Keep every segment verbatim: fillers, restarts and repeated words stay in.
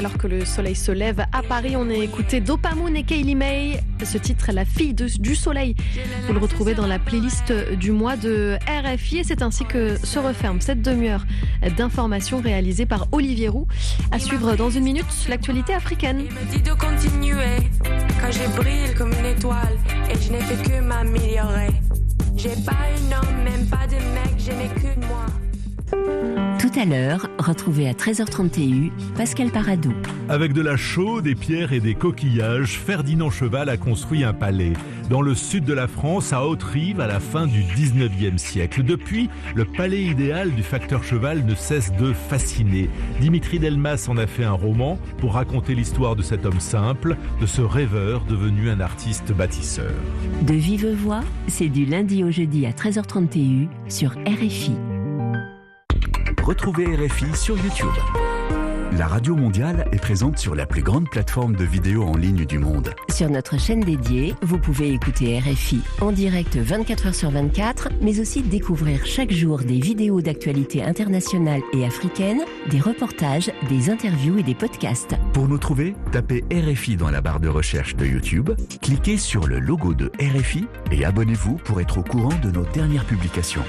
alors que le soleil se lève à Paris. On a écouté Dopamoon et Kaylee May. Ce titre, La fille de, du soleil. Vous le retrouvez dans la playlist du mois de R F I. Et c'est ainsi que se referme cette demi-heure d'informations réalisée par Olivier Roux. À suivre dans une minute, l'actualité africaine. Il me dit de continuer quand je brille comme une étoile et je n'ai fait que m'améliorer. J'ai pas une homme, même pas de mec, je n'ai que de moi. Tout à l'heure, retrouvez à treize heures trente et un Pascal Paradou. Avec de la chaux, des pierres et des coquillages, Ferdinand Cheval a construit un palais dans le sud de la France, à Haute-Rive, à la fin du dix-neuvième siècle. Depuis, le palais idéal du facteur Cheval ne cesse de fasciner. Dimitri Delmas en a fait un roman pour raconter l'histoire de cet homme simple, de ce rêveur devenu un artiste bâtisseur. De vive voix, c'est du lundi au jeudi à treize heures trente et un sur R F I. Retrouvez R F I sur YouTube. La Radio Mondiale est présente sur la plus grande plateforme de vidéos en ligne du monde. Sur notre chaîne dédiée, vous pouvez écouter R F I en direct vingt-quatre heures sur vingt-quatre, mais aussi découvrir chaque jour des vidéos d'actualité internationale et africaine, des reportages, des interviews et des podcasts. Pour nous trouver, tapez R F I dans la barre de recherche de YouTube, cliquez sur le logo de R F I et abonnez-vous pour être au courant de nos dernières publications.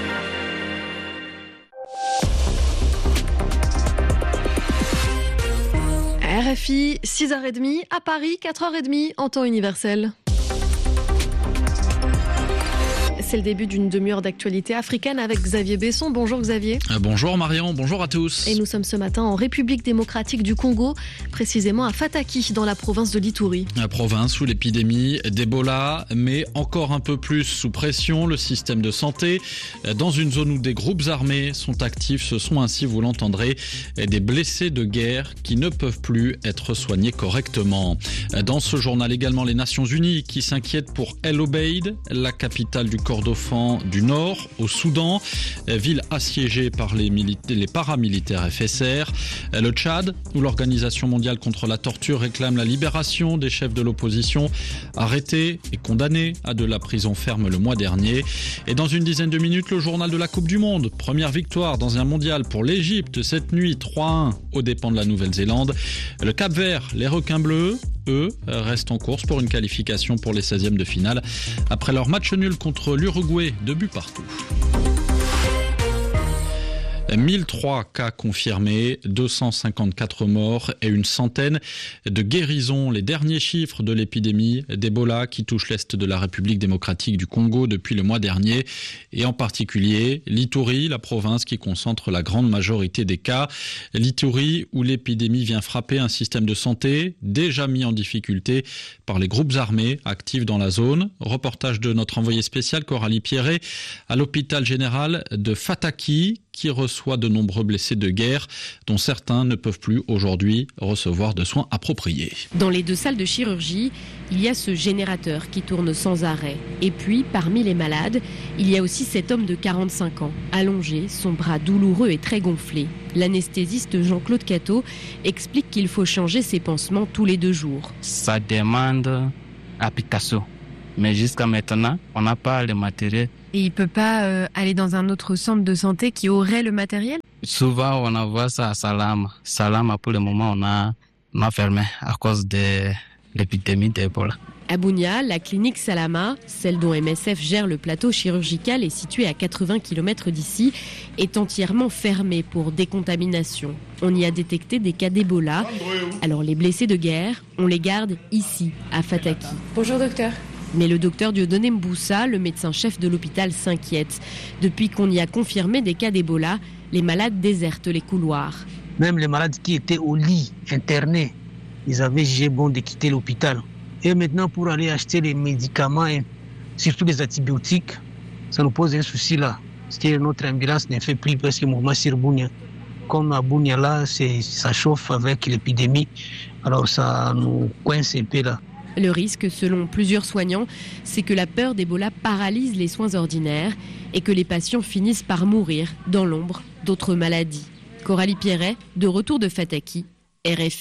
R F I, six heures trente, à Paris, quatre heures trente en temps universel. C'est le début d'une demi-heure d'actualité africaine avec Xavier Besson. Bonjour Xavier. Euh, bonjour Marion, bonjour à tous. Et nous sommes ce matin en République démocratique du Congo, précisément à Fataki, dans la province de l'Ituri. La province où l'épidémie d'Ebola met encore un peu plus sous pression le système de santé. Dans une zone où des groupes armés sont actifs, ce sont ainsi, vous l'entendrez, des blessés de guerre qui ne peuvent plus être soignés correctement. Dans ce journal également, les Nations Unies qui s'inquiètent pour El Obeid, la capitale du Kordofan du Nord, au Soudan, ville assiégée par les, milita- les paramilitaires F S R. Le Tchad, où l'Organisation mondiale contre la torture réclame la libération des chefs de l'opposition arrêtés et condamnés à de la prison ferme le mois dernier. Et dans une dizaine de minutes, le journal de la Coupe du Monde. Première victoire dans un mondial pour l'Égypte cette nuit, trois à un aux dépens de la Nouvelle-Zélande. Le Cap-Vert, les requins bleus, eux, restent en course pour une qualification pour les seizièmes de finale après leur match nul contre l'Uruguay, deux buts partout. mille trois cas confirmés, deux cent cinquante-quatre morts et une centaine de guérisons. Les derniers chiffres de l'épidémie d'Ebola qui touche l'Est de la République démocratique du Congo depuis le mois dernier et en particulier l'Ituri, la province qui concentre la grande majorité des cas. L'Ituri où l'épidémie vient frapper un système de santé déjà mis en difficulté par les groupes armés actifs dans la zone. Reportage de notre envoyé spécial Coralie Pierret à l'hôpital général de Fataki qui reçoit de nombreux blessés de guerre, dont certains ne peuvent plus aujourd'hui recevoir de soins appropriés. Dans les deux salles de chirurgie, il y a ce générateur qui tourne sans arrêt. Et puis, parmi les malades, il y a aussi cet homme de quarante-cinq ans, allongé, son bras douloureux et très gonflé. L'anesthésiste Jean-Claude Cateau explique qu'il faut changer ses pansements tous les deux jours. Ça demande application. Mais jusqu'à maintenant, on n'a pas le matériel. Et il ne peut pas euh, aller dans un autre centre de santé qui aurait le matériel ? Souvent, on envoie ça à Salama. Salama, pour le moment, on a, on a fermé à cause de l'épidémie d'Ebola. À Bunia, la clinique Salama, celle dont M S F gère le plateau chirurgical et située à quatre-vingts kilomètres d'ici, est entièrement fermée pour décontamination. On y a détecté des cas d'Ebola. Alors les blessés de guerre, on les garde ici, à Fataki. Bonjour docteur. Mais le docteur Dieudonné Mboussa, le médecin-chef de l'hôpital, s'inquiète. Depuis qu'on y a confirmé des cas d'Ebola, les malades désertent les couloirs. Même les malades qui étaient au lit, internés, ils avaient jugé bon de quitter l'hôpital. Et maintenant, pour aller acheter les médicaments, et surtout les antibiotiques, ça nous pose un souci là. Parce que notre ambulance ne fait plus presque mouvement sur Bunia. Comme à Bunia là, c'est, ça chauffe avec l'épidémie, alors ça nous coince un peu là. Le risque, selon plusieurs soignants, c'est que la peur d'Ebola paralyse les soins ordinaires et que les patients finissent par mourir dans l'ombre d'autres maladies. Coralie Pierret, de retour de Fataki, R F I.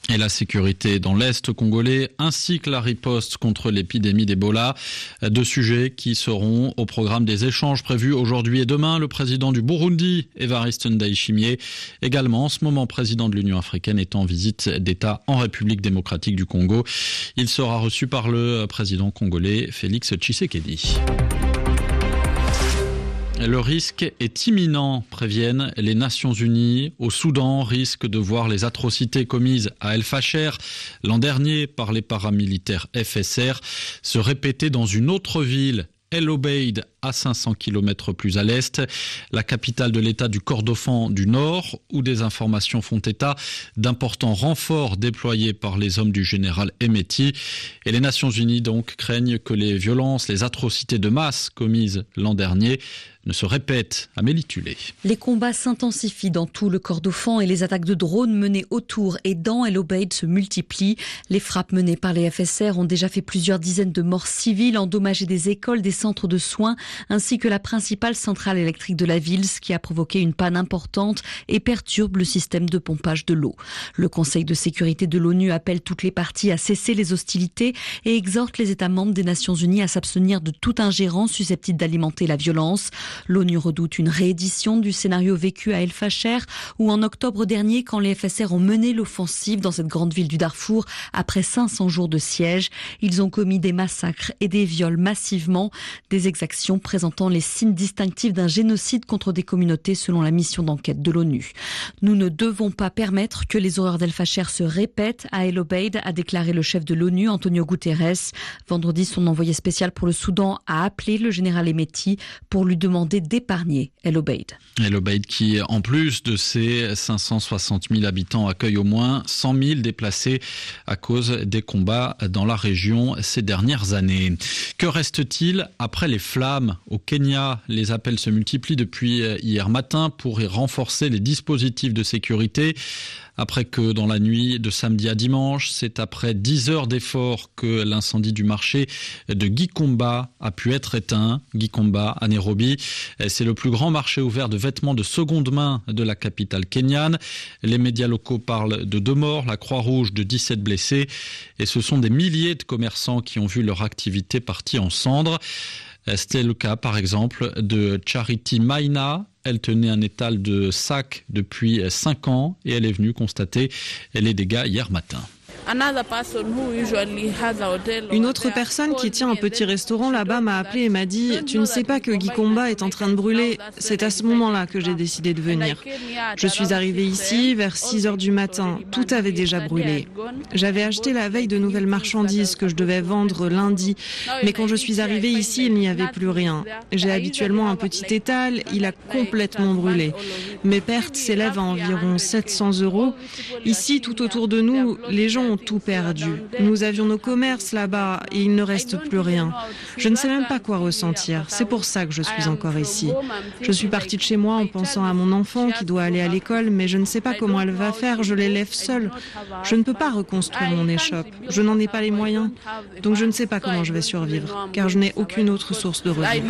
et la sécurité dans l'Est congolais, ainsi que la riposte contre l'épidémie d'Ebola. Deux sujets qui seront au programme des échanges prévus aujourd'hui et demain. Le président du Burundi, Evariste Ndayishimiye, également en ce moment président de l'Union africaine, est en visite d'État en République démocratique du Congo. Il sera reçu par le président congolais Félix Tshisekedi. Le risque est imminent, préviennent les Nations Unies. Au Soudan, risque de voir les atrocités commises à El Fasher l'an dernier par les paramilitaires F S R se répéter dans une autre ville, El Obeid, à cinq cents kilomètres plus à l'est, la capitale de l'État du Kordofan du Nord, où des informations font état d'importants renforts déployés par les hommes du général Hemeti. Et les Nations Unies donc craignent que les violences, les atrocités de masse commises l'an dernier ne se répètent. Amélie Tulé. Les combats s'intensifient dans tout le Kordofan et les attaques de drones menées autour et dans El Obeid se multiplient. Les frappes menées par les F S R ont déjà fait plusieurs dizaines de morts civiles, endommagé des écoles, des centres de soins, ainsi que la principale centrale électrique de la ville, ce qui a provoqué une panne importante et perturbe le système de pompage de l'eau. Le Conseil de sécurité de l'ONU appelle toutes les parties à cesser les hostilités et exhorte les États membres des Nations Unies à s'abstenir de toute ingérence susceptible d'alimenter la violence. L'ONU redoute une réédition du scénario vécu à El Fasher, où en octobre dernier, quand les F S R ont mené l'offensive dans cette grande ville du Darfour, après cinq cents jours de siège, ils ont commis des massacres et des viols massivement, des exactions présentant les signes distinctifs d'un génocide contre des communautés selon la mission d'enquête de l'ONU. Nous ne devons pas permettre que les horreurs d'El Fasher se répètent à El Obeid, a déclaré le chef de l'ONU, Antonio Guterres. Vendredi, son envoyé spécial pour le Soudan a appelé le général Hemeti pour lui demander d'épargner El Obeid. El Obeid qui, en plus de ses cinq cent soixante mille habitants, accueille au moins cent mille déplacés à cause des combats dans la région ces dernières années. Que reste-t-il après les flammes au Kenya? Les appels se multiplient depuis hier matin pour y renforcer les dispositifs de sécurité. Après que dans la nuit de samedi à dimanche, c'est après dix heures d'efforts que l'incendie du marché de Gikomba a pu être éteint. Gikomba à Nairobi, c'est le plus grand marché ouvert de vêtements de seconde main de la capitale kenyane. Les médias locaux parlent de deux morts, la Croix-Rouge de dix-sept blessés. Et ce sont des milliers de commerçants qui ont vu leur activité partie en cendres. C'était le cas, par exemple, de Charity Maina. Elle tenait un étal de sacs depuis cinq ans et elle est venue constater les dégâts hier matin. Une autre personne qui tient un petit restaurant là-bas m'a appelé et m'a dit « Tu ne sais pas que Gikomba est en train de brûler ?» C'est à ce moment-là que j'ai décidé de venir. Je suis arrivée ici vers six heures du matin. Tout avait déjà brûlé. J'avais acheté la veille de nouvelles marchandises que je devais vendre lundi. Mais quand je suis arrivée ici, il n'y avait plus rien. J'ai habituellement un petit étal. Il a complètement brûlé. Mes pertes s'élèvent à environ sept cents euros. Ici, tout autour de nous, les gens ont tout perdu. Nous avions nos commerces là-bas et il ne reste plus rien. Je ne sais même pas quoi ressentir. C'est pour ça que je suis encore ici. Je suis partie de chez moi en pensant à mon enfant qui doit aller à l'école, mais je ne sais pas comment elle va faire. Je l'élève seule. Je ne peux pas reconstruire mon échoppe. Je n'en ai pas les moyens. Donc je ne sais pas comment je vais survivre, car je n'ai aucune autre source de revenus.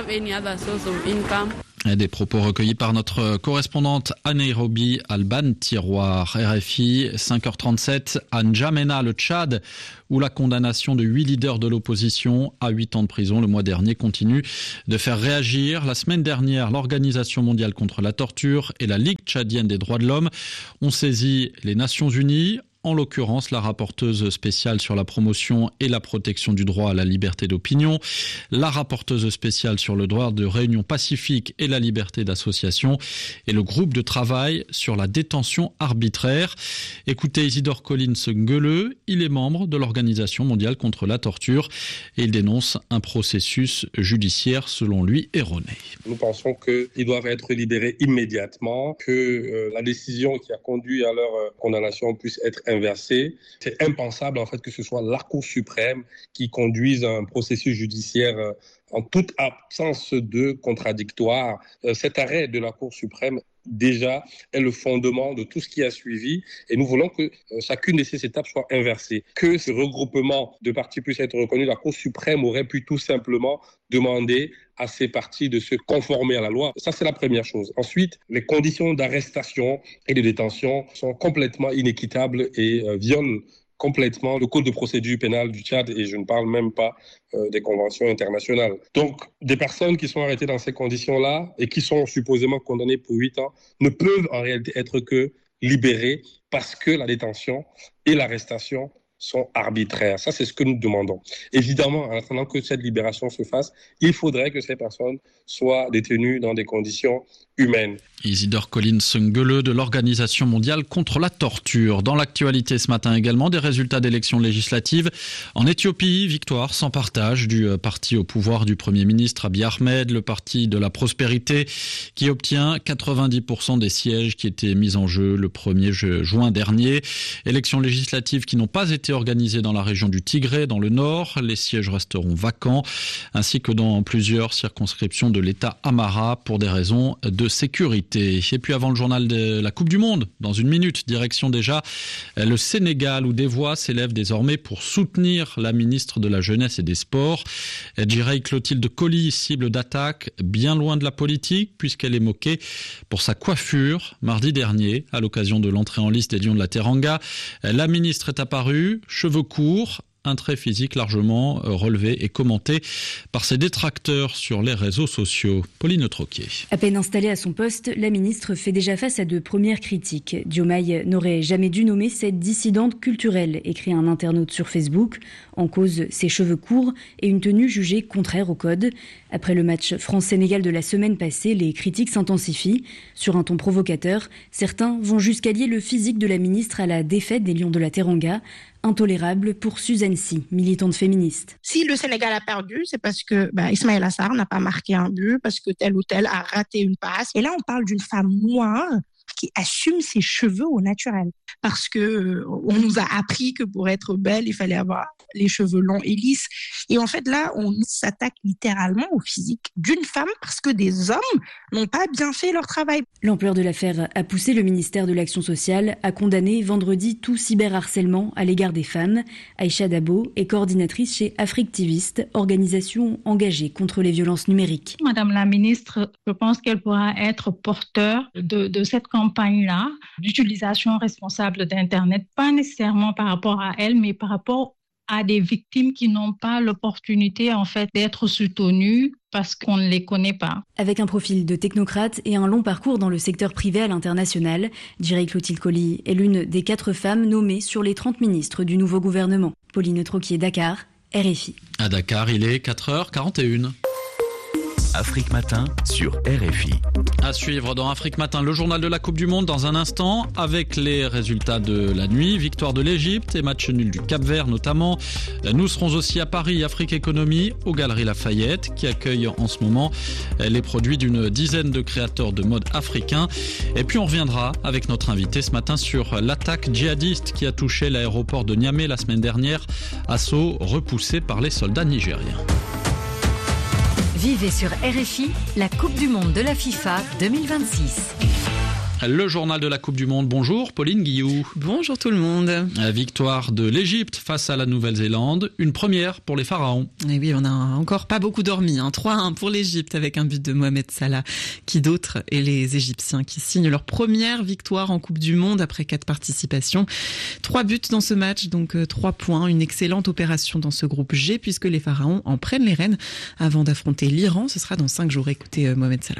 Des propos recueillis par notre correspondante à Nairobi, Alban Tiroir. R F I, cinq heures trente-sept, à N'Djamena, le Tchad, où la condamnation de huit leaders de l'opposition à huit ans de prison le mois dernier continue de faire réagir. La semaine dernière, l'Organisation mondiale contre la torture et la Ligue tchadienne des droits de l'homme ont saisi les Nations unies. En l'occurrence, la rapporteuse spéciale sur la promotion et la protection du droit à la liberté d'opinion, la rapporteuse spéciale sur le droit de réunion pacifique et la liberté d'association, et le groupe de travail sur la détention arbitraire. Écoutez Isidore Collins-Gueuleux, il est membre de l'Organisation mondiale contre la torture et il dénonce un processus judiciaire selon lui erroné. Nous pensons qu'ils doivent être libérés immédiatement, que euh, la décision qui a conduit à leur euh, condamnation puisse être inversée. C'est impensable en fait que ce soit la Cour suprême qui conduise un processus judiciaire euh, en toute absence de contradictoire. Euh, cet arrêt de la Cour suprême déjà est le fondement de tout ce qui a suivi. Et nous voulons que euh, chacune de ces étapes soit inversée. Que ce regroupement de partis puisse être reconnu, la Cour suprême aurait pu tout simplement demander à ces partis de se conformer à la loi. Ça, c'est la première chose. Ensuite, les conditions d'arrestation et de détention sont complètement inéquitables et euh, violent complètement le code de procédure pénale du Tchad, et je ne parle même pas euh, des conventions internationales. Donc, des personnes qui sont arrêtées dans ces conditions-là et qui sont supposément condamnées pour huit ans ne peuvent en réalité être que libérées parce que la détention et l'arrestation sont arbitraires. Ça, c'est ce que nous demandons. Évidemment, en attendant que cette libération se fasse, il faudrait que ces personnes soient détenues dans des conditions humaines. Isidore Collins Nguele de l'Organisation mondiale contre la torture. Dans l'actualité ce matin également, des résultats d'élections législatives. En Éthiopie, victoire sans partage du parti au pouvoir du Premier ministre Abiy Ahmed, le parti de la prospérité, qui obtient quatre-vingt-dix pour cent des sièges qui étaient mis en jeu le premier juin dernier. Élections législatives qui n'ont pas été organisées dans la région du Tigré, dans le nord. Les sièges resteront vacants, ainsi que dans plusieurs circonscriptions de l'État Amhara pour des raisons de sécurité. Et puis avant le journal de la Coupe du Monde, dans une minute, direction déjà le Sénégal où des voix s'élèvent désormais pour soutenir la ministre de la Jeunesse et des Sports. Djirei Clotilde Coly, cible d'attaque bien loin de la politique puisqu'elle est moquée pour sa coiffure. Mardi dernier, à l'occasion de l'entrée en liste des Lions de la Teranga, la ministre est apparue, cheveux courts, un trait physique largement relevé et commenté par ses détracteurs sur les réseaux sociaux. Pauline Troquier. À peine installée à son poste, la ministre fait déjà face à de premières critiques. Diomaye n'aurait jamais dû nommer cette dissidente culturelle, écrit un internaute sur Facebook. En cause, ses cheveux courts et une tenue jugée contraire au code. Après le match France-Sénégal de la semaine passée, les critiques s'intensifient. Sur un ton provocateur, certains vont jusqu'à lier le physique de la ministre à la défaite des Lions de la Teranga. Intolérable pour Suzanne Sy, militante féministe. Si le Sénégal a perdu, c'est parce que bah, Ismaïla Sarr n'a pas marqué un but, parce que tel ou tel a raté une passe. Et là, on parle d'une femme noire qui assume ses cheveux au naturel. Parce que euh, on nous a appris que pour être belle, il fallait avoir les cheveux longs et lisses. Et en fait, là, on s'attaque littéralement au physique d'une femme parce que des hommes n'ont pas bien fait leur travail. L'ampleur de l'affaire a poussé le ministère de l'Action sociale à condamner vendredi tout cyberharcèlement à l'égard des femmes. Aïcha Dabo est coordinatrice chez Africtiviste, organisation engagée contre les violences numériques. Madame la ministre, je pense qu'elle pourra être porteur de, de cette campagne-là, d'utilisation responsable d'Internet, pas nécessairement par rapport à elle, mais par rapport à des victimes qui n'ont pas l'opportunité en fait d'être soutenues parce qu'on ne les connaît pas. Avec un profil de technocrate et un long parcours dans le secteur privé à l'international, Djirei Clotilde Coly est l'une des quatre femmes nommées sur les trente ministres du nouveau gouvernement. Pauline Troquier, Dakar, R F I. À Dakar, il est quatre heures quarante et une. Afrique Matin sur R F I. À suivre dans Afrique Matin, le journal de la Coupe du Monde dans un instant avec les résultats de la nuit, victoire de l'Égypte et match nul du Cap-Vert notamment. Nous serons aussi à Paris, Afrique Économie, aux Galeries Lafayette qui accueille en ce moment les produits d'une dizaine de créateurs de mode africains. Et puis on reviendra avec notre invité ce matin sur l'attaque djihadiste qui a touché l'aéroport de Niamey la semaine dernière, assaut repoussé par les soldats nigériens. Vivez sur R F I la Coupe du Monde de la FIFA deux mille vingt-six. Le journal de la Coupe du Monde. Bonjour Pauline Guillou. Bonjour tout le monde. La victoire de l'Égypte face à la Nouvelle-Zélande, une première pour les Pharaons. Et oui, on n'a encore pas beaucoup dormi. Hein. trois un pour l'Égypte avec un but de Mohamed Salah. Qui d'autre? Et les Égyptiens qui signent leur première victoire en Coupe du Monde après quatre participations. Trois buts dans ce match, donc trois points. Une excellente opération dans ce groupe G puisque les Pharaons en prennent les rênes avant d'affronter l'Iran. Ce sera dans cinq jours. Écoutez Mohamed Salah.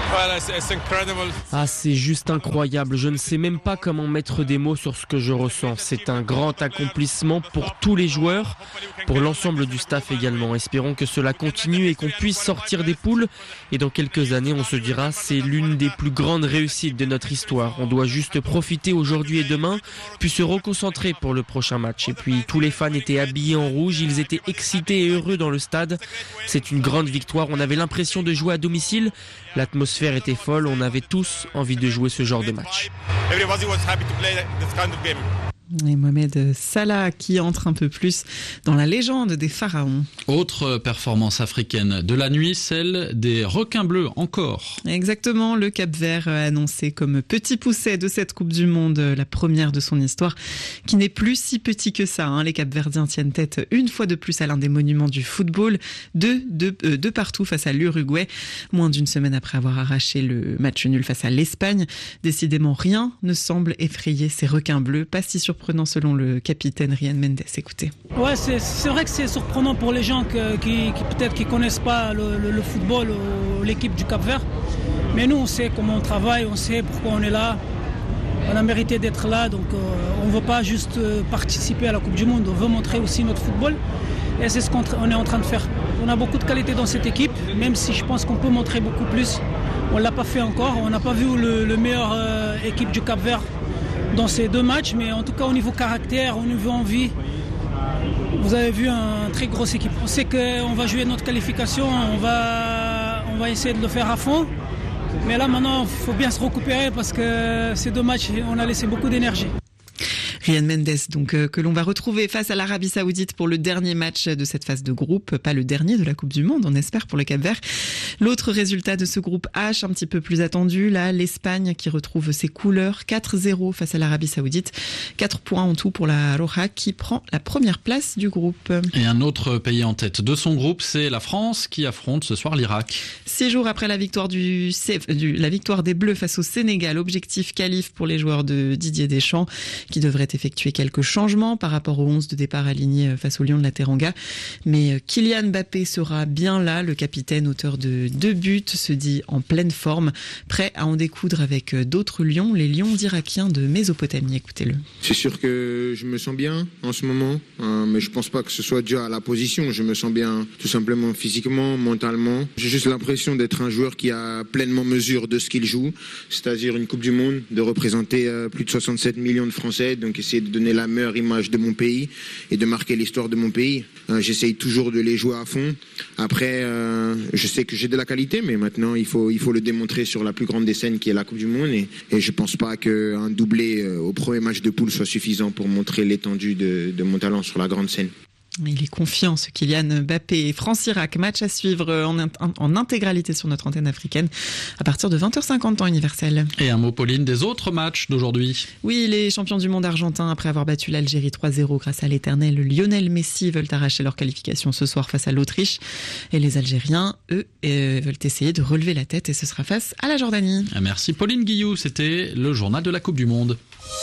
Ah, c'est juste incroyable. Je ne sais même pas comment mettre des mots sur ce que je ressens. C'est un grand accomplissement pour tous les joueurs, pour l'ensemble du staff également. Espérons que cela continue et qu'on puisse sortir des poules. Et dans quelques années, on se dira, c'est l'une des plus grandes réussites de notre histoire. On doit juste profiter aujourd'hui et demain, puis se reconcentrer pour le prochain match. Et puis, tous les fans étaient habillés en rouge. Ils étaient excités et heureux dans le stade. C'est une grande victoire. On avait l'impression de jouer à domicile. L'atmosphère était folle. On avait tous envie de jouer ce genre de match. Et Mohamed Salah qui entre un peu plus dans la légende des pharaons. Autre performance africaine de la nuit, celle des requins bleus encore. Exactement, le Cap-Vert annoncé comme petit pousset de cette Coupe du Monde, la première de son histoire, qui n'est plus si petit que ça. Hein. Les Cap-Verdiens tiennent tête une fois de plus à l'un des monuments du football, de, de, euh, de partout face à l'Uruguay, moins d'une semaine après avoir arraché le match nul face à l'Espagne. Décidément, rien ne semble effrayer ces requins bleus, pas si surprenant selon le capitaine Ryan Mendes. Écoutez. Ouais, c'est, c'est vrai que c'est surprenant pour les gens que, qui, qui peut-être qui connaissent pas le, le, le football ou l'équipe du Cap-Vert. Mais nous, on sait comment on travaille, on sait pourquoi on est là. On a mérité d'être là, donc euh, on ne veut pas juste euh, participer à la Coupe du Monde, on veut montrer aussi notre football. Et c'est ce qu'on est en train de faire. On a beaucoup de qualité dans cette équipe, même si je pense qu'on peut montrer beaucoup plus. On ne l'a pas fait encore, on n'a pas vu le, le meilleur euh, équipe du Cap-Vert dans ces deux matchs, mais en tout cas au niveau caractère, au niveau envie, vous avez vu une très grosse équipe. On sait qu'on va jouer notre qualification, on va, on va essayer de le faire à fond. Mais là maintenant, il faut bien se récupérer parce que ces deux matchs, on a laissé beaucoup d'énergie. Ryan Mendes, donc, euh, que l'on va retrouver face à l'Arabie Saoudite pour le dernier match de cette phase de groupe, pas le dernier de la Coupe du Monde, on espère, pour le Cap-Vert. L'autre résultat de ce groupe H, un petit peu plus attendu, là, l'Espagne qui retrouve ses couleurs, quatre zéro face à l'Arabie Saoudite, quatre points en tout pour la Roja qui prend la première place du groupe. Et un autre pays en tête de son groupe, c'est la France qui affronte ce soir l'Irak. Six jours après la victoire du, du la victoire des Bleus face au Sénégal, objectif qualif pour les joueurs de Didier Deschamps qui devraient effectuer quelques changements par rapport aux onze de départ alignés face au Lion de la Teranga. Mais Kylian Mbappé sera bien là, le capitaine auteur de deux buts, se dit en pleine forme, prêt à en découdre avec d'autres lions, les lions irakiens de Mésopotamie. Écoutez-le. C'est sûr que je me sens bien en ce moment, hein, mais je pense pas que ce soit dû à la position. Je me sens bien tout simplement physiquement, mentalement. J'ai juste l'impression d'être un joueur qui a pleinement mesure de ce qu'il joue, c'est-à-dire une Coupe du Monde, de représenter euh, plus de soixante-sept millions de Français, donc essayer de donner la meilleure image de mon pays et de marquer l'histoire de mon pays. Euh, j'essaye toujours de les jouer à fond. Après, euh, je sais que j'ai de la qualité, mais maintenant il faut, il faut le démontrer sur la plus grande des scènes qui est la Coupe du Monde, et, et je pense pas qu'un doublé euh, au premier match de poule soit suffisant pour montrer l'étendue de, de mon talent sur la grande scène. Il est confiant, ce Kylian Mbappé. France-Irak, match à suivre en, en intégralité sur notre antenne africaine à partir de vingt heures cinquante temps universel. Et un mot, Pauline, des autres matchs d'aujourd'hui. Oui, les champions du monde argentins, après avoir battu l'Algérie trois zéro grâce à l'éternel Lionel Messi, veulent arracher leur qualification ce soir face à l'Autriche. Et les Algériens, eux, euh, veulent essayer de relever la tête, et ce sera face à la Jordanie. Merci Pauline Guillou, c'était le journal de la Coupe du Monde.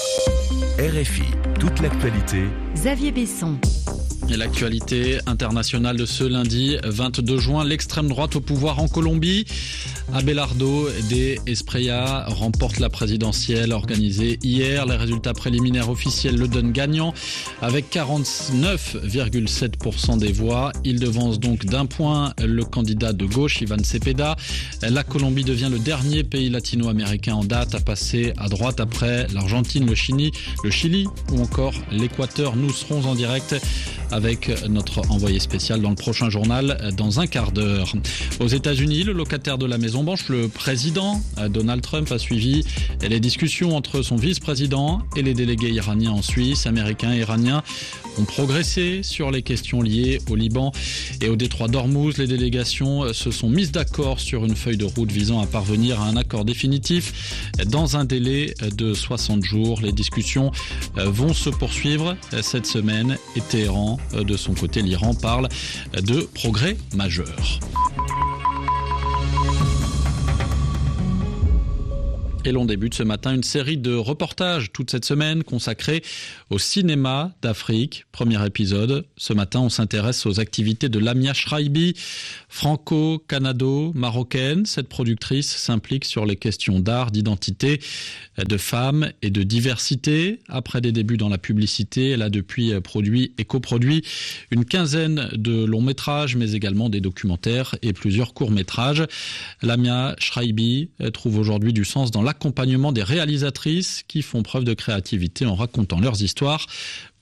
R F I, toute l'actualité. Xavier Besson. Et l'actualité internationale de ce lundi vingt-deux juin, l'extrême droite au pouvoir en Colombie. Abelardo de Espriella remporte la présidentielle organisée hier. Les résultats préliminaires officiels le donnent gagnant avec quarante-neuf virgule sept pour cent des voix. Il devance donc d'un point le candidat de gauche, Ivan Cepeda. La Colombie devient le dernier pays latino-américain en date à passer à droite après l'Argentine, le Chili, le Chili ou encore l'Équateur. Nous serons en direct avec notre envoyé spécial dans le prochain journal dans un quart d'heure. Aux États-Unis, le locataire de la Maison-Blanche, le président Donald Trump, a suivi les discussions entre son vice-président et les délégués iraniens en Suisse. Américains et iraniens ont progressé sur les questions liées au Liban et au détroit d'Ormuz. Les délégations se sont mises d'accord sur une feuille de route visant à parvenir à un accord définitif dans un délai de soixante jours. Les discussions vont se poursuivre cette semaine et Téhéran, de son côté, l'Iran parle de progrès majeurs. Et l'on débute ce matin une série de reportages toute cette semaine consacrée au cinéma d'Afrique. Premier épisode, ce matin on s'intéresse aux activités de Lamia Shraibi, franco-canado-marocaine. Cette productrice s'implique sur les questions d'art, d'identité, de femmes et de diversité. Après des débuts dans la publicité, elle a depuis produit et coproduit une quinzaine de longs métrages, mais également des documentaires et plusieurs courts métrages. Lamia Shraibi trouve aujourd'hui du sens dans l'accompagnement des réalisatrices qui font preuve de créativité en racontant leurs histoires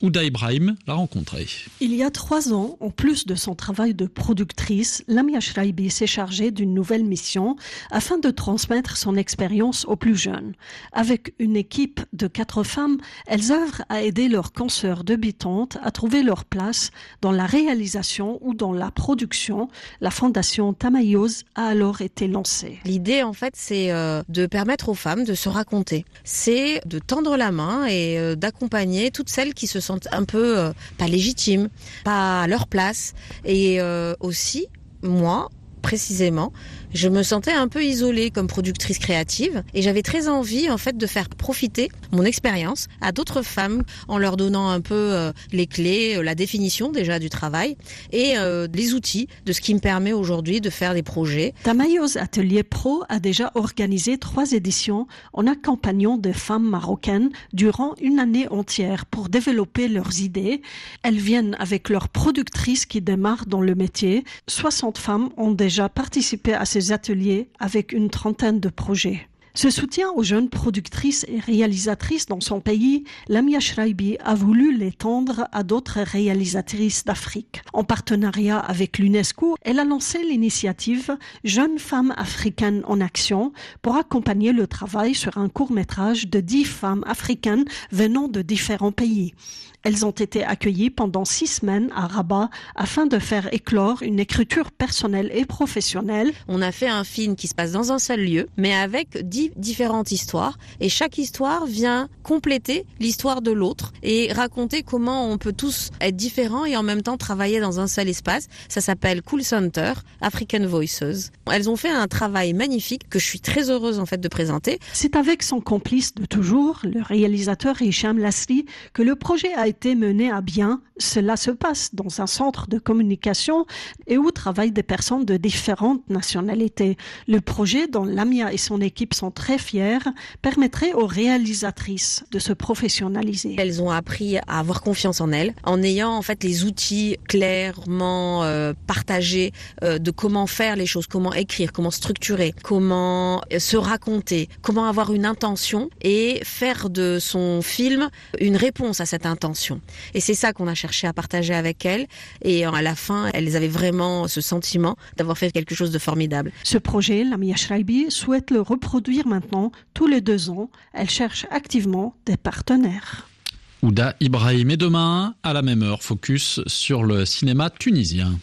Ouda Ibrahim l'a rencontrée. Il y a trois ans, en plus de son travail de productrice, Lamia Shraibi s'est chargée d'une nouvelle mission afin de transmettre son expérience aux plus jeunes. Avec une équipe de quatre femmes, elles œuvrent à aider leurs consoeurs débutantes à trouver leur place dans la réalisation ou dans la production. La fondation Tamayoz a alors été lancée. L'idée, en fait, c'est euh, de permettre aux femmes de se raconter. C'est de tendre la main et euh, d'accompagner toutes celles qui se sentent un peu euh, pas légitimes, pas à leur place. Et euh, aussi, moi, précisément, je me sentais un peu isolée comme productrice créative et j'avais très envie en fait de faire profiter mon expérience à d'autres femmes en leur donnant un peu euh, les clés, euh, la définition déjà du travail et euh, les outils de ce qui me permet aujourd'hui de faire des projets. Tamayoz Atelier Pro a déjà organisé trois éditions en accompagnant des femmes marocaines durant une année entière pour développer leurs idées. Elles viennent avec leurs productrices qui démarrent dans le métier. soixante femmes ont déjà participé à ces ateliers avec une trentaine de projets. Ce soutien aux jeunes productrices et réalisatrices dans son pays, Lamia Shraibi a voulu l'étendre à d'autres réalisatrices d'Afrique. En partenariat avec l'UNESCO, elle a lancé l'initiative Jeunes femmes africaines en action pour accompagner le travail sur un court-métrage de dix femmes africaines venant de différents pays. Elles ont été accueillies pendant six semaines à Rabat afin de faire éclore une écriture personnelle et professionnelle. On a fait un film qui se passe dans un seul lieu, mais avec dix différentes histoires. Et chaque histoire vient compléter l'histoire de l'autre et raconter comment on peut tous être différents et en même temps travailler dans un seul espace. Ça s'appelle Cool Center, African Voices. Elles ont fait un travail magnifique que je suis très heureuse en fait de présenter. C'est avec son complice de toujours, le réalisateur Hicham Lasri, que le projet a été été mené à bien. Cela se passe dans un centre de communication et où travaillent des personnes de différentes nationalités. Le projet, dont Lamia et son équipe sont très fiers, permettrait aux réalisatrices de se professionnaliser. Elles ont appris à avoir confiance en elles, en ayant en fait les outils clairement euh, partagés euh, de comment faire les choses, comment écrire, comment structurer, comment se raconter, comment avoir une intention et faire de son film une réponse à cette intention. Et c'est ça qu'on a cherché à partager avec elles. Et à la fin, elles avaient vraiment ce sentiment d'avoir fait quelque chose de formidable. Ce projet, Lamia Shraibi souhaite le reproduire maintenant tous les deux ans. Elle cherche activement des partenaires. Ouda Ibrahim, et demain, à la même heure, focus sur le cinéma tunisien.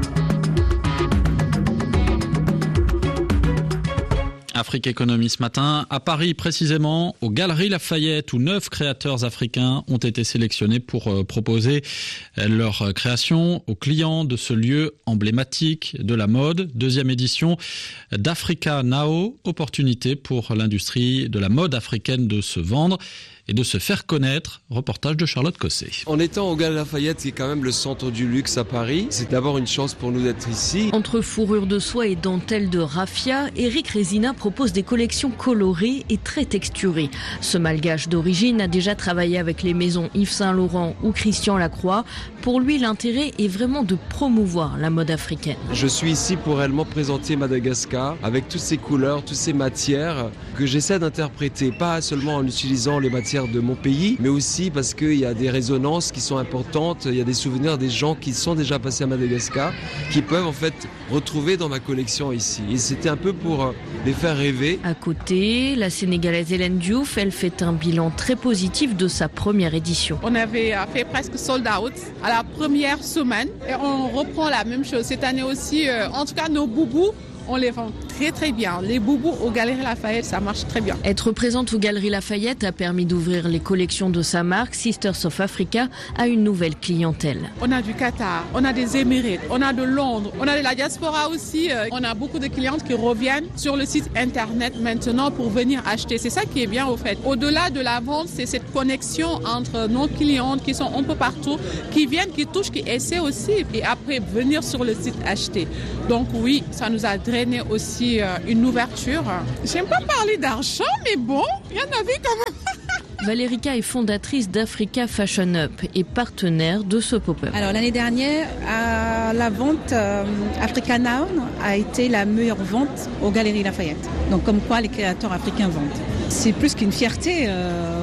Afrique Économie ce matin, à Paris précisément, aux Galeries Lafayette, où neuf créateurs africains ont été sélectionnés pour euh, proposer leur création aux clients de ce lieu emblématique de la mode. Deuxième édition d'Africa Now, opportunité pour l'industrie de la mode africaine de se vendre et de se faire connaître. Reportage de Charlotte Cosset. En étant au Galeries Lafayette, qui est quand même le centre du luxe à Paris, c'est d'abord une chance pour nous d'être ici. Entre fourrure de soie et dentelle de raffia, Eric Resina propose des collections colorées et très texturées. Ce malgache d'origine a déjà travaillé avec les maisons Yves Saint Laurent ou Christian Lacroix. Pour lui, l'intérêt est vraiment de promouvoir la mode africaine. Je suis ici pour réellement présenter Madagascar avec toutes ces couleurs, toutes ces matières que j'essaie d'interpréter, pas seulement en utilisant les matières de mon pays, mais aussi parce qu'il y a des résonances qui sont importantes, il y a des souvenirs des gens qui sont déjà passés à Madagascar, qui peuvent en fait retrouver dans ma collection ici. Et c'était un peu pour les faire rêver. À côté, la Sénégalaise Hélène Diouf, elle fait un bilan très positif de sa première édition. On avait fait presque sold out à la première semaine et on reprend la même chose. Cette année aussi, en tout cas nos boubous, on les vend très très bien. Les boubous aux Galeries Lafayette, ça marche très bien. Être présente aux Galeries Lafayette a permis d'ouvrir les collections de sa marque Sisters of Africa à une nouvelle clientèle. On a du Qatar, on a des Émirats, on a de Londres, on a de la diaspora aussi. On a beaucoup de clientes qui reviennent sur le site internet maintenant pour venir acheter. C'est ça qui est bien au fait. Au-delà de la vente, c'est cette connexion entre nos clientes qui sont un peu partout, qui viennent, qui touchent, qui essaient aussi et après venir sur le site acheter. Donc oui, ça nous a drainé aussi euh, une ouverture. J'aime pas parler d'argent, mais bon, il y en avait quand même. Valerica est fondatrice d'Africa Fashion Up et partenaire de ce pop-up. Alors l'année dernière, à la vente, euh, Africa Now a été la meilleure vente aux Galeries Lafayette. Donc comme quoi les créateurs africains vendent. C'est plus qu'une fierté. Euh,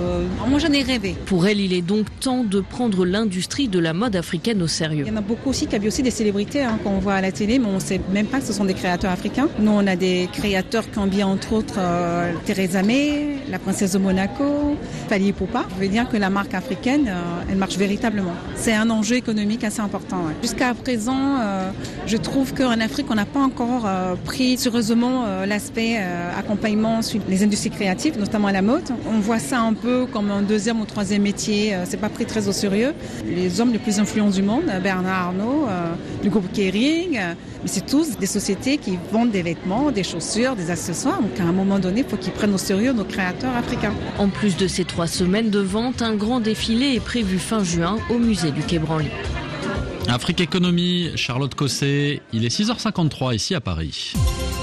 Moi, j'en ai rêvé. Pour elle, il est donc temps de prendre l'industrie de la mode africaine au sérieux. Il y en a beaucoup aussi qui habillent aussi des célébrités hein, qu'on voit à la télé, mais on ne sait même pas que ce sont des créateurs africains. Nous, on a des créateurs qui habillent entre autres euh, Theresa May, la princesse de Monaco, Fally Ipupa. Je veux dire que la marque africaine, euh, elle marche véritablement. C'est un enjeu économique assez important. Ouais. Jusqu'à présent, euh, je trouve qu'en Afrique, on n'a pas encore euh, pris sérieusement euh, l'aspect euh, accompagnement sur les industries créatives, notamment la mode. On voit ça un peu comme un deuxième ou troisième métier, euh, c'est pas pris très au sérieux. Les hommes les plus influents du monde, Bernard Arnault, euh, le groupe Kering, euh, mais c'est tous des sociétés qui vendent des vêtements, des chaussures, des accessoires. Donc à un moment donné, il faut qu'ils prennent au sérieux nos créateurs africains. En plus de ces trois semaines de vente, un grand défilé est prévu fin juin au musée du Quai Branly. Afrique Économie, Charlotte Cosset, il est six heures cinquante-trois ici à Paris.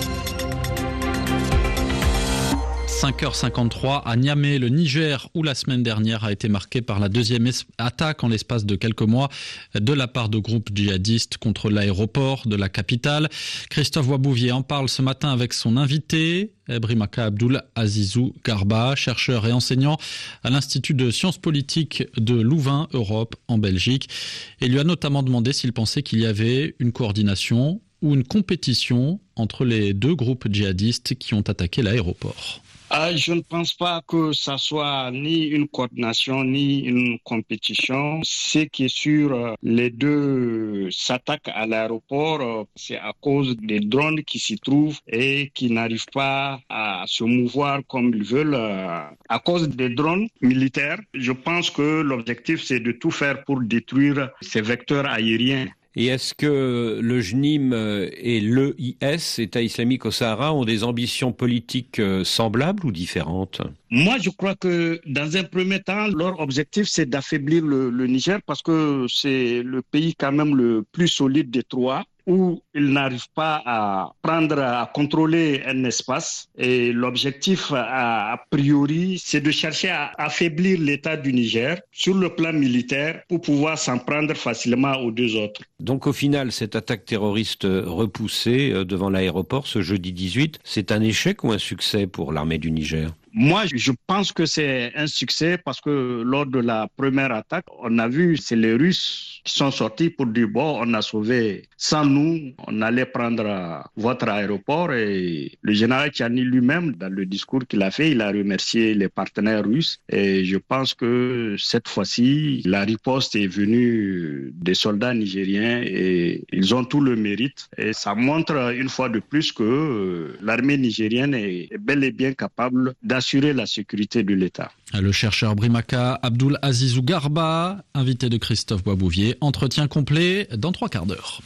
cinq heures cinquante-trois à Niamey, le Niger, où la semaine dernière a été marquée par la deuxième es- attaque en l'espace de quelques mois de la part de groupes djihadistes contre l'aéroport de la capitale. Christophe Boisbouvier en parle ce matin avec son invité, Brimaka Abdul Azizou Garba, chercheur et enseignant à l'Institut de sciences politiques de Louvain, Europe, en Belgique. Et lui a notamment demandé s'il pensait qu'il y avait une coordination ou une compétition entre les deux groupes djihadistes qui ont attaqué l'aéroport. Ah, je ne pense pas que ça soit ni une coordination ni une compétition. Ce qui est sûr, les deux s'attaquent à l'aéroport, c'est à cause des drones qui s'y trouvent et qui n'arrivent pas à se mouvoir comme ils veulent. À cause des drones militaires, je pense que l'objectif c'est de tout faire pour détruire ces vecteurs aériens. Et est-ce que le J N I M et l'E I S, État islamique au Sahara, ont des ambitions politiques semblables ou différentes ? Moi, je crois que dans un premier temps, leur objectif, c'est d'affaiblir le, le Niger parce que c'est le pays quand même le plus solide des trois, où ils n'arrivent pas à prendre, à contrôler un espace. Et l'objectif, a, a priori, c'est de chercher à affaiblir l'État du Niger sur le plan militaire pour pouvoir s'en prendre facilement aux deux autres. Donc au final, cette attaque terroriste repoussée devant l'aéroport ce jeudi dix-huit, c'est un échec ou un succès pour l'armée du Niger ? Moi, je pense que c'est un succès parce que lors de la première attaque, on a vu, c'est les Russes qui sont sortis pour dire, bon, on a sauvé. Sans nous, on allait prendre votre aéroport. Et le général Tchani lui-même, dans le discours qu'il a fait, il a remercié les partenaires russes. Et je pense que cette fois-ci, la riposte est venue des soldats nigériens et ils ont tout le mérite. Et ça montre une fois de plus que l'armée nigérienne est bel et bien capable d'assurer la sécurité de l'État. Le chercheur Brimaka Abdul Azizou Garba, invité de Christophe Boisbouvier. Entretien complet dans trois quarts d'heure.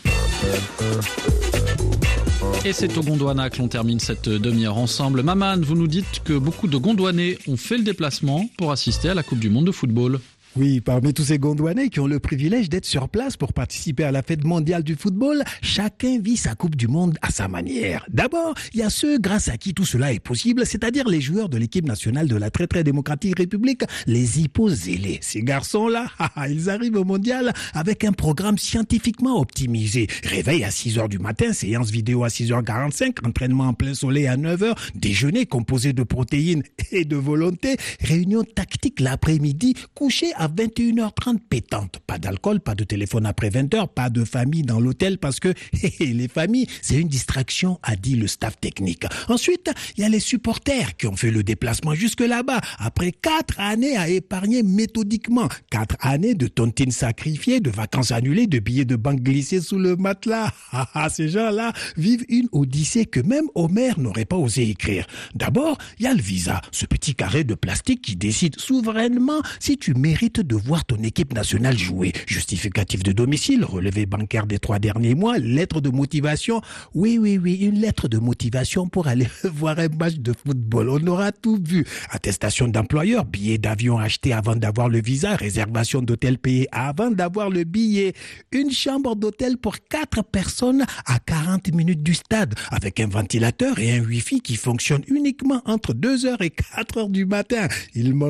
Et c'est au Gondwana que l'on termine cette demi-heure ensemble. Maman, vous nous dites que beaucoup de Gondwanais ont fait le déplacement pour assister à la Coupe du Monde de football. Oui, parmi tous ces Gondwanais qui ont le privilège d'être sur place pour participer à la fête mondiale du football, chacun vit sa Coupe du Monde à sa manière. D'abord, il y a ceux grâce à qui tout cela est possible, c'est-à-dire les joueurs de l'équipe nationale de la très très démocratique République, les hyposélés. Ces garçons-là, ils arrivent au mondial avec un programme scientifiquement optimisé. Réveil à six heures du matin, séance vidéo à six heures quarante-cinq, entraînement en plein soleil à neuf heures, déjeuner composé de protéines et de volonté, réunion tactique l'après-midi, coucher à vingt et une heures trente pétante. Pas d'alcool, pas de téléphone après vingt heures, pas de famille dans l'hôtel parce que les familles, c'est une distraction, a dit le staff technique. Ensuite, il y a les supporters qui ont fait le déplacement jusque là-bas après quatre années à épargner méthodiquement. Quatre années de tontines sacrifiées, de vacances annulées, de billets de banque glissés sous le matelas. Ces gens-là vivent une odyssée que même Homer n'aurait pas osé écrire. D'abord, il y a le visa, ce petit carré de plastique qui décide souverainement si tu mérites de voir ton équipe nationale jouer. Justificatif de domicile, relevé bancaire des trois derniers mois, lettre de motivation. Oui, oui, oui, une lettre de motivation pour aller voir un match de football. On aura tout vu. Attestation d'employeur, billet d'avion acheté avant d'avoir le visa, réservation d'hôtel payé avant d'avoir le billet. Une chambre d'hôtel pour quatre personnes à quarante minutes du stade, avec un ventilateur et un wifi qui fonctionne uniquement entre deux heures et quatre heures du matin. Il